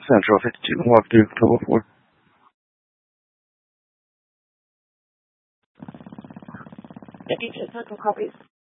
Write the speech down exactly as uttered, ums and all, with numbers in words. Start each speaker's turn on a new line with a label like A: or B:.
A: Central fifty-two, walk through October fourth.
B: Fifty-two Central copies.